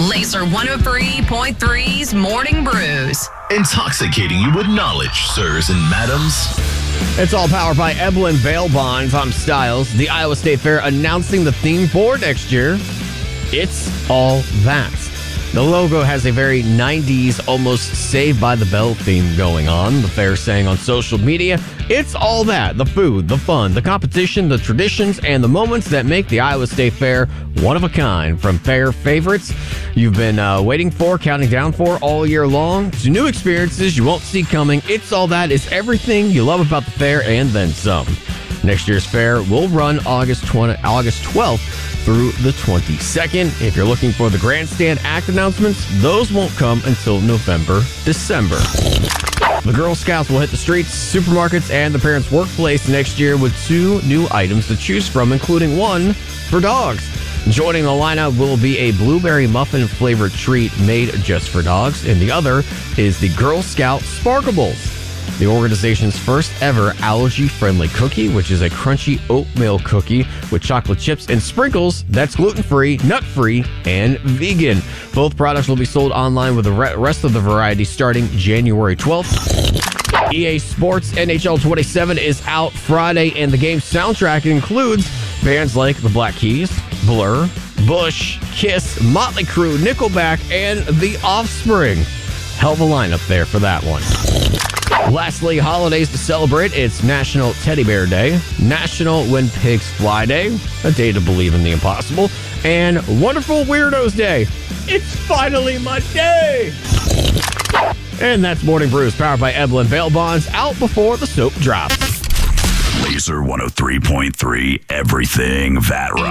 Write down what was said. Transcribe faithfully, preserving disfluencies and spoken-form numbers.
Laser one oh three point three's Morning Brews. Intoxicating you with knowledge, sirs and madams. It's all powered by Eblin Bail Bonds. I'm Styles. The Iowa State Fair announcing the theme for next year. It's all that. The logo has a very nineties, almost Saved by the Bell theme going on. The fair saying on social media, it's all that. The food, the fun, the competition, the traditions, and the moments that make the Iowa State Fair one of a kind. From fair favorites you've been uh, waiting for, counting down for all year long, to new experiences you won't see coming. It's all that is everything you love about the fair and then some. Next year's fair will run August twentieth, August twelfth through the twenty-second. If you're looking for the grandstand act announcements, those won't come until November, December. The Girl Scouts will hit the streets, supermarkets, and the parents' workplace next year with two new items to choose from, including one for dogs. Joining the lineup will be a blueberry muffin flavored treat made just for dogs, and the other is the Girl Scout Sparkables, the organization's first ever allergy-friendly cookie, which is a crunchy oatmeal cookie with chocolate chips and sprinkles that's gluten-free, nut-free, and vegan. Both products will be sold online with the rest of the variety starting January twelfth. E A Sports N H L twenty-seven is out Friday, and the game's soundtrack includes bands like the Black Keys, Blur, Bush, Kiss, Motley Crue, Nickelback, and The Offspring. Hell of a lineup there for that one. Lastly, holidays to celebrate. It's National Teddy Bear Day, National When Pigs Fly Day, a day to believe in the impossible, and Wonderful Weirdos Day. It's finally my day! And that's Morning Brews, powered by Eblin Bail Bonds, out before the soap drops. Laser one oh three point three, everything Vat Rock.